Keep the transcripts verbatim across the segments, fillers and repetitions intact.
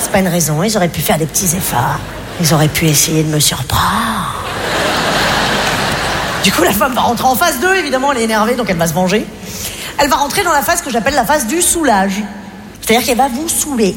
C'est pas une raison, ils auraient pu faire des petits efforts. Ils auraient pu essayer de me surprendre. Du coup, la femme va rentrer en phase deux, évidemment, elle est énervée, donc elle va se venger. Elle va rentrer dans la phase que j'appelle la phase du soulage. C'est-à-dire qu'elle va vous saouler.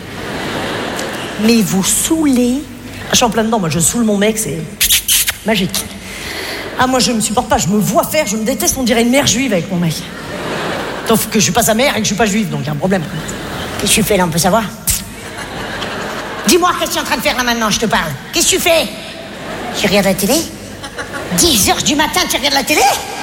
Mais vous saouler... Je suis en plein dedans, moi je saoule mon mec, c'est magique. Ah, moi je me supporte pas, je me vois faire, je me déteste, on dirait une mère juive avec mon mec. Sauf que je suis pas sa mère et que je suis pas juive, donc il y a un problème. Qu'est-ce que tu fais là, on peut savoir? Dis-moi, qu'est-ce que tu es en train de faire là maintenant, je te parle? Qu'est-ce que tu fais? Tu regardes la télé? dix heures du matin, tu regardes la télé?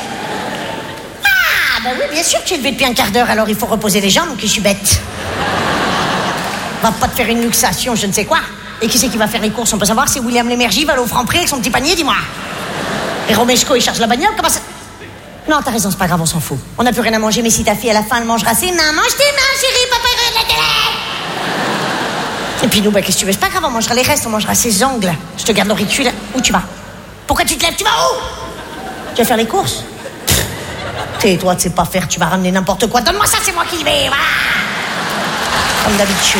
Ah, bah oui, bien sûr que tu es levé depuis un quart d'heure, alors il faut reposer les jambes, donc je suis bête. Va pas te faire une luxation, je ne sais quoi. Et qui c'est qui va faire les courses, on peut savoir? C'est William Lémergie, va aller au Franprix avec son petit panier, dis-moi. Et Romeshko, il charge la bagnole, comment ça... Non, t'as raison, c'est pas grave, on s'en fout. On n'a plus rien à manger, mais si ta fille, à la fin, elle mangera ses mains, mange tes mains, chérie, papa, regarde la télé. Et puis nous, bah, qu'est-ce que tu veux? C'est pas grave, on mangera les restes, on mangera ses ongles. Je te garde l'auricule. Où tu vas? Pourquoi tu te lèves? Tu vas où? Tu vas faire les courses? Tais-toi, tu sais pas faire, tu vas ramener n'importe quoi. Donne-moi ça, c'est moi qui y vais, voilà. Comme d'habitude.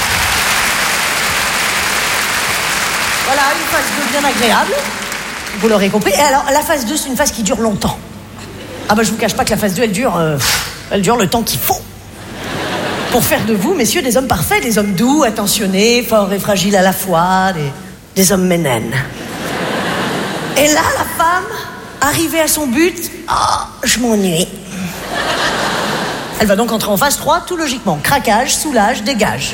Voilà, une phase deux bien agréable. Vous l'aurez compris. Et alors, la phase deux, c'est une phase qui dure longtemps. Ah bah, je vous cache pas que la phase deux, elle dure... Euh, elle dure le temps qu'il faut. Pour faire de vous, messieurs, des hommes parfaits, des hommes doux, attentionnés, forts et fragiles à la fois, des, des hommes ménènes. Et là, la femme, arrivée à son but, oh, je m'ennuie. Elle va donc entrer en phase trois, tout logiquement. Craquage, soulage, dégage.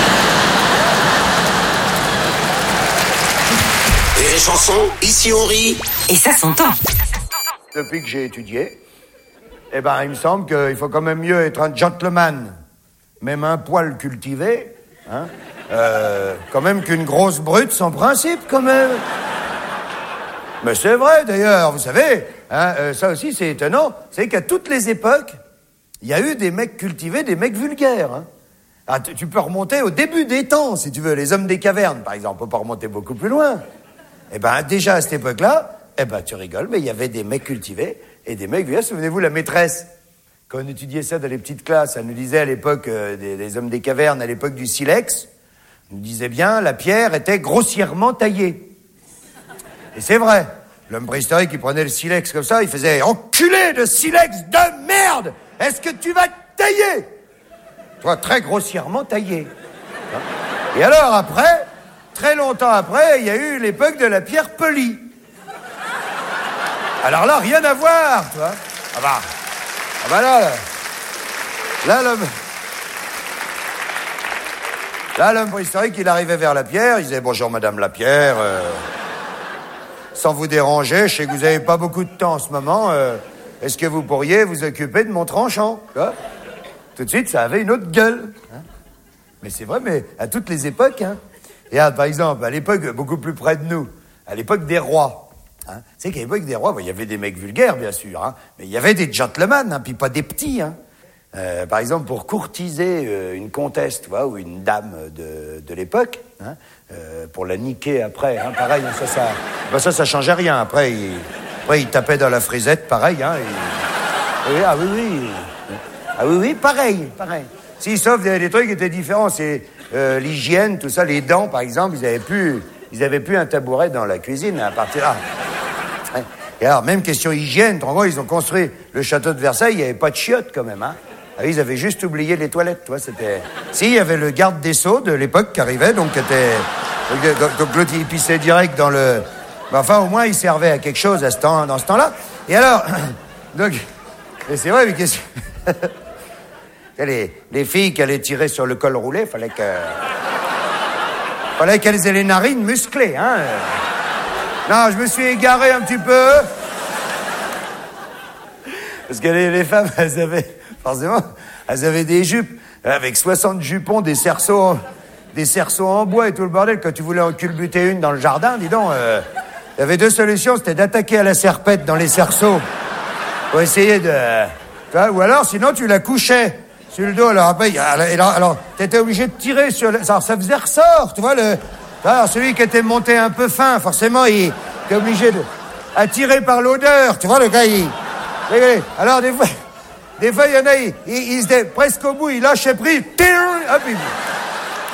Et les chansons, ici on rit. Et ça s'entend. Depuis que j'ai étudié, eh ben, il me semble qu'il faut quand même mieux être un gentleman, même un poil cultivé, hein, euh, quand même qu'une grosse brute sans principe, quand même. Mais c'est vrai, d'ailleurs, vous savez, hein, euh, ça aussi c'est étonnant, c'est qu'à toutes les époques, il y a eu des mecs cultivés, des mecs vulgaires. Hein. Ah, tu, tu peux remonter au début des temps, si tu veux, les hommes des cavernes, par exemple, on peut pas remonter beaucoup plus loin. Eh ben, déjà à cette époque-là, eh ben, tu rigoles, mais il y avait des mecs cultivés et des mecs vulgaires. Souvenez-vous, la maîtresse, quand on étudiait ça dans les petites classes, elle nous disait à l'époque euh, des, des hommes des cavernes, à l'époque du silex, elle nous disait bien, la pierre était grossièrement taillée. Et c'est vrai, l'homme préhistorique, il prenait le silex comme ça, il faisait « Enculé de silex de merde! Est-ce que tu vas te tailler ?» Toi, très grossièrement taillé. Et alors après, très longtemps après, il y a eu l'époque de la pierre polie. Alors là, rien à voir, tu vois. Ah bah, ah bah là, là, là l'homme... Là, l'homme préhistorique, il arrivait vers la pierre, il disait « Bonjour, madame la pierre, euh, sans vous déranger, je sais que vous n'avez pas beaucoup de temps en ce moment, euh, est-ce que vous pourriez vous occuper de mon tranchant ?» Tout de suite, ça avait une autre gueule. Hein. Mais c'est vrai, mais à toutes les époques. Hein. Regarde, par exemple, à l'époque, beaucoup plus près de nous, à l'époque des rois. Hein. Tu sais qu'à l'époque des rois, il y avait des mecs vulgaires, bien sûr, hein, mais il y avait des gentlemen, hein, puis pas des petits. Hein. Euh, par exemple, pour courtiser euh, une comtesse, tu vois, ou une dame de, de l'époque, hein, euh, pour la niquer après, hein, pareil, ça, ça, ben ça, ça changeait rien. Après, il, après, il tapait dans la frisette, pareil. Hein, et, et, ah oui, oui. Ah oui, oui, pareil, pareil. Si, sauf des, des trucs qui étaient différents, c'est euh, l'hygiène, tout ça, les dents, par exemple, ils avaient plus, ils avaient plus un tabouret dans la cuisine à partir là. Et alors, même question hygiène, tu vois, ils ont construit le château de Versailles, il n'y avait pas de chiottes quand même, hein. Ah, ils avaient juste oublié les toilettes, tu vois, c'était... Si, il y avait le garde des Sceaux de l'époque qui arrivait, donc qui était... Donc l'autre, il pissait direct dans le... Enfin, au moins, il servait à quelque chose à ce temps, dans ce temps-là. Et alors... Donc... Et c'est vrai, mais qu'est-ce que... Les, les filles qui allaient tirer sur le col roulé, fallait que... Fallait qu'elles aient les narines musclées, hein. Non, je me suis égaré un petit peu. Parce que les, les femmes, elles avaient... Forcément, elles avaient des jupes avec soixante jupons, des cerceaux, en, des cerceaux en bois et tout le bordel. Quand tu voulais en culbuter une dans le jardin, dis donc, euh, il y avait deux solutions. C'était d'attaquer à la serpette dans les cerceaux pour essayer de... Tu vois, ou alors, sinon, tu la couchais sur le dos. Alors, après, alors, alors t'étais obligé de tirer sur le... Alors, ça faisait ressort, tu vois, le... Alors, celui qui était monté un peu fin, forcément, il était obligé de... attirer par l'odeur, tu vois, le gars, il... Alors, des fois... Des fois, il y en a, ils, ils, ils étaient presque au bout, ils lâchaient prise, hop, ils...